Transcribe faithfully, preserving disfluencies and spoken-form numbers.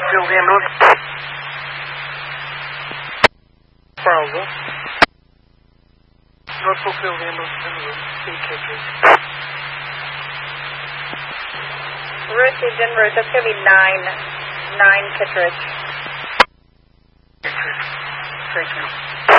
Field ambulance. Bravo. Norfolk Field ambulance in the room. eight Kittredge. Received en route. That's going to be nine. nine Kittredge. Thank you.